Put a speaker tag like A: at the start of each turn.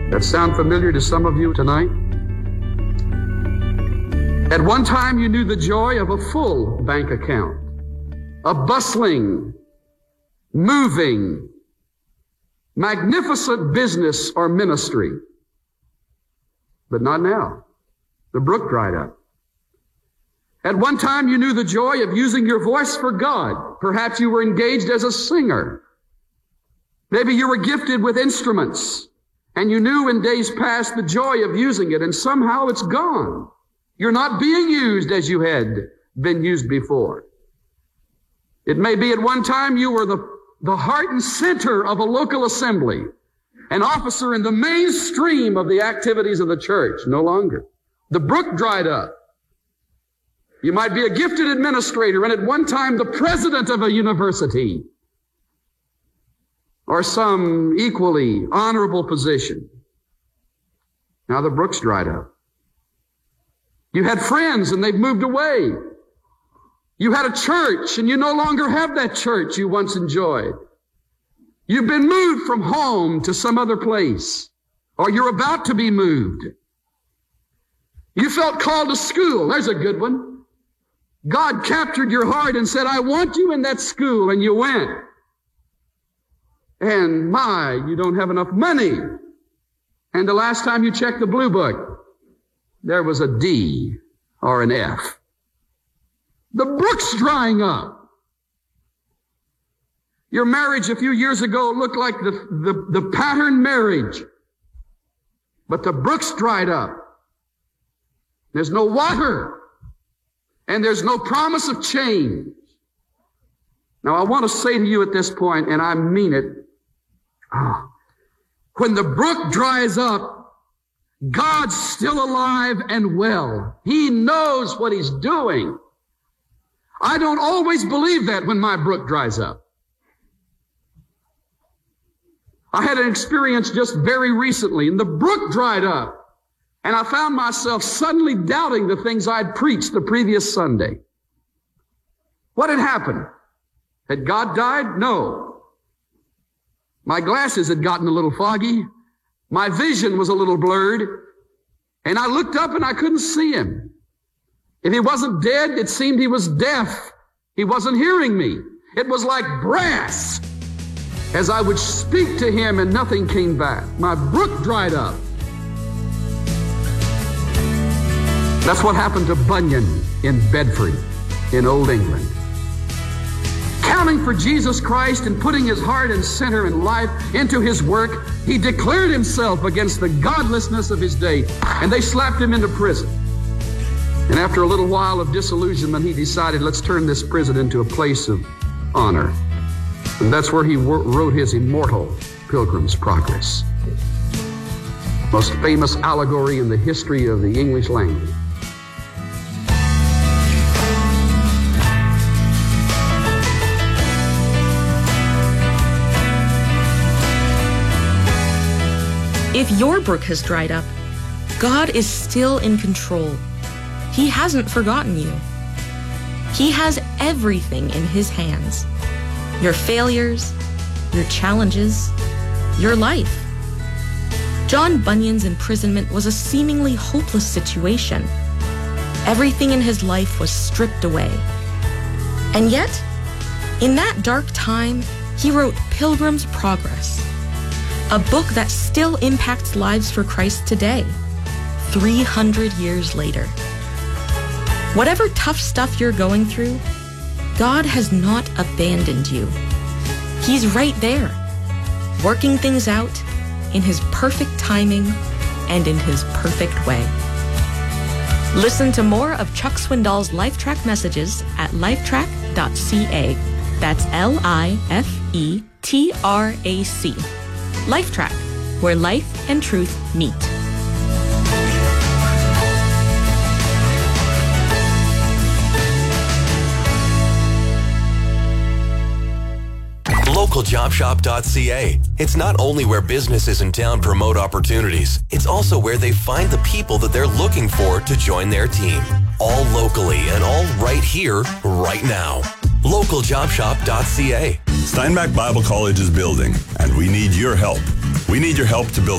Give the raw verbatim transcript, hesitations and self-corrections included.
A: That sound familiar to some of you tonight? At one time, you knew the joy of a full bank account, a bustling, moving, magnificent business or ministry. But not now. The brook dried up. At one time, you knew the joy of using your voice for God. Perhaps you were engaged as a singer. Maybe you were gifted with instruments, and you knew in days past the joy of using it, and somehow it's gone. You're not being used as you had been used before. It may be at one time you were the, the heart and center of a local assembly, an officer in the mainstream of the activities of the church. No longer. The brook dried up. You might be a gifted administrator and at one time the president of a university or some equally honorable position. Now the brook's dried up. You had friends and they've moved away. You had a church and you no longer have that church you once enjoyed. You've been moved from home to some other place, or you're about to be moved. You felt called to school. There's a good one. God captured your heart and said, I want you in that school, and you went. And my, you don't have enough money. And the last time you checked the blue book, there was a D or an F. The brook's drying up. Your marriage a few years ago looked like the, the, the pattern marriage. But the brook's dried up. There's no water. And there's no promise of change. Now I want to say to you at this point, and I mean it, oh, when the brook dries up, God's still alive and well. He knows what He's doing. I don't always believe that when my brook dries up. I had an experience just very recently, and the brook dried up, and I found myself suddenly doubting the things I'd preached the previous Sunday. What had happened? Had God died? No. My glasses had gotten a little foggy. My vision was a little blurred, and I looked up and I couldn't see Him. If He wasn't dead, it seemed He was deaf. He wasn't hearing me. It was like brass. As I would speak to Him and nothing came back. My brook dried up. That's what happened to Bunyan in Bedford, in Old England. Counting for Jesus Christ and putting his heart and center and life into his work, he declared himself against the godlessness of his day, and they slapped him into prison. And after a little while of disillusionment, he decided, let's turn this prison into a place of honor. And that's where he wrote his immortal Pilgrim's Progress, most famous allegory in the history of the English language.
B: If your brook has dried up, God is still in control. He hasn't forgotten you. He has everything in His hands. Your failures, your challenges, your life. John Bunyan's imprisonment was a seemingly hopeless situation. Everything in his life was stripped away. And yet, in that dark time, he wrote Pilgrim's Progress, a book that still impacts lives for Christ today, three hundred years later. Whatever tough stuff you're going through, God has not abandoned you. He's right there, working things out in His perfect timing and in His perfect way. Listen to more of Chuck Swindoll's LifeTrack messages at lifetrack dot c a. That's L I F E T R A C. LifeTrack, where life and truth meet.
C: local job shop dot c a. It's not only where businesses in town promote opportunities, it's also where they find the people that they're looking for to join their team. All locally and all right here, right now. local job shop dot c a.
D: Steinbach Bible College is building, and we need your help. We need your help to build